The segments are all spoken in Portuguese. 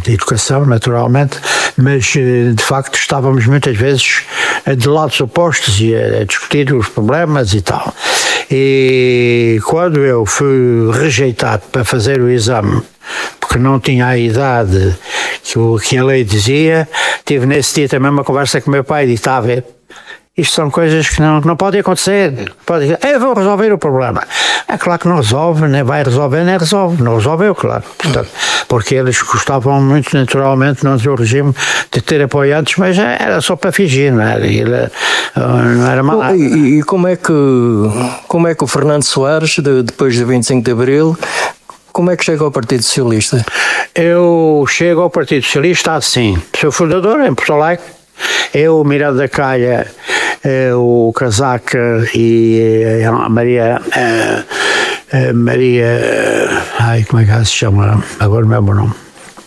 de educação, naturalmente, mas de facto estávamos muitas vezes de lados opostos e a discutir os problemas e tal. E quando eu fui rejeitado para fazer o exame, porque não tinha a idade que a lei dizia, tive nesse dia também uma conversa com o meu pai e disse: está a ver, isto são coisas que não podem acontecer. Eu vou resolver o problema. É claro que não resolve, nem vai resolver, nem resolve. Não resolveu, claro. Portanto, porque eles gostavam muito, naturalmente, no seu regime, de ter apoiantes, mas era só para fingir, não era? Não era mal. E como é que o Fernando Soares, depois do 25 de Abril, como é que chega ao Partido Socialista? Eu chego ao Partido Socialista assim. Sou fundador em Porto Alegre. Eu, Miranda da Calha, o Casaca e a Maria, como é que ela se chama? Agora não é o meu nome.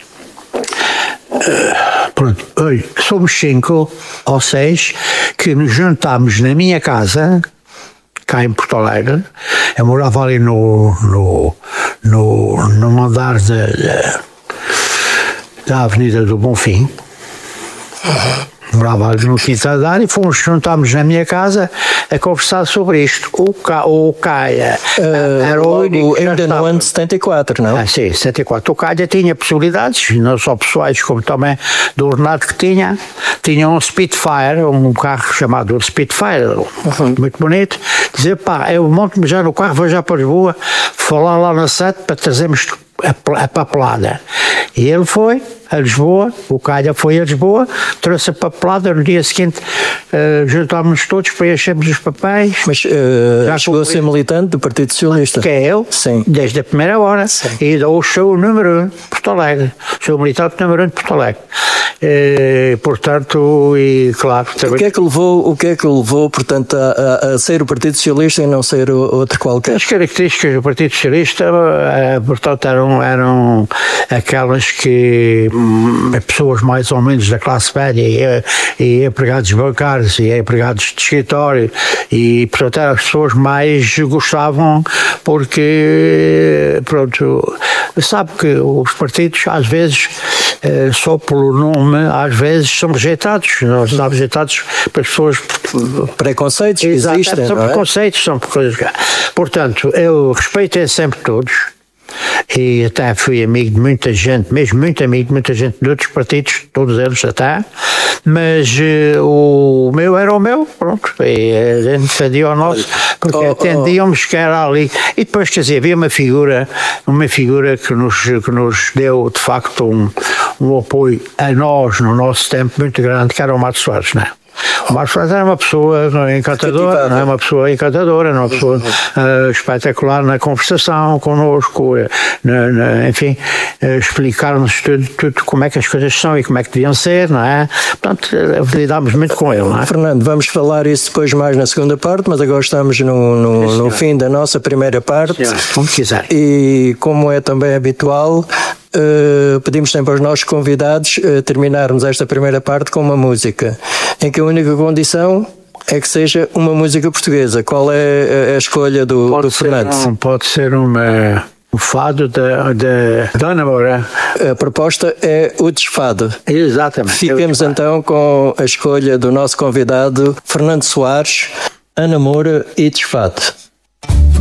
Pronto, somos 5 ou 6 que nos juntámos na minha casa, cá em Porto Alegre. Eu morava ali no andar da Avenida do Bonfim. Morava ali no quinto andar e juntámos na minha casa a conversar sobre isto. O Caia era o único. Ainda no ano de 74, não? Sim, 74. O Caia tinha possibilidades, não só pessoais, como também do ordenado que tinha. Tinha um Spitfire, um carro chamado Spitfire, muito bonito. Dizia: pá, eu monto-me já no carro, vou já para Lisboa, falar lá na sede para trazermos a papelada. E ele foi a Lisboa, o Calha foi a Lisboa, trouxe a papelada. No dia seguinte juntámos todos, preenchemos os papéis. Mas chegou a ser militante do Partido Socialista? Que é eu, sim, desde a primeira hora. Sim. E hoje sou o número 1 de Porto Alegre, sou o militante número 1 de Porto Alegre. Portanto, e claro... O que é que o levou, portanto, a ser o Partido Socialista e não ser outro qualquer? As características do Partido Socialista, portanto, eram aquelas que pessoas mais ou menos da classe média e empregados bancários e empregados de escritório e, portanto, eram as pessoas mais gostavam, porque, pronto, sabe que os partidos, às vezes, só pelo nome, às vezes são rejeitados. Nós estamos rejeitados para pessoas... Preconceitos que existem, são preconceitos, são coisas... Portanto, eu respeitei sempre todos. E até fui amigo de muita gente, mesmo muito amigo de muita gente de outros partidos, todos eles até, mas o meu era o meu, pronto, e a gente defendia o nosso, porque atendíamos que era ali. E depois, quer dizer, havia uma figura que nos deu de facto um apoio a nós no nosso tempo muito grande, que era o Mário Soares, não é? O Mário Soares era uma pessoa encantadora, não é? Uma pessoa encantadora, uma pessoa espetacular na conversação connosco, enfim, explicar-nos tudo como é que as coisas são e como é que deviam ser, não é? Portanto, lidámos muito com ele, não é? Fernando, vamos falar isso depois mais na segunda parte, mas agora estamos no fim da nossa primeira parte. Sim, como quiser. E como é também habitual, pedimos sempre aos nossos convidados terminarmos esta primeira parte com uma música, em que a única condição é que seja uma música portuguesa. Qual é a escolha do Fernando? Pode ser um fado da Dona Moura. A proposta é o desfado. Exatamente. Ficamos então com a escolha do nosso convidado Fernando Soares, Ana Moura e Desfado.